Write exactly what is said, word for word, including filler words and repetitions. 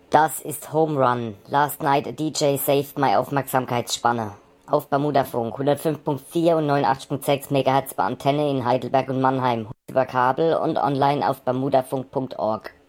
Das ist Home Run. Last night a D J saved my Aufmerksamkeitsspanne. Auf Bermudafunk hundertfünf Komma vier und neunundachtzig Komma sechs Megahertz bei Antenne in Heidelberg und Mannheim, über Kabel und online auf bermudafunk punkt org.